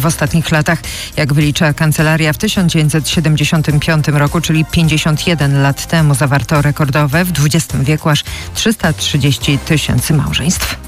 w ostatnich latach. Jak wylicza kancelaria, w 1975 roku, czyli 51 lat temu, zawarto rekordowe w XX wieku aż 330 000 małżeństw.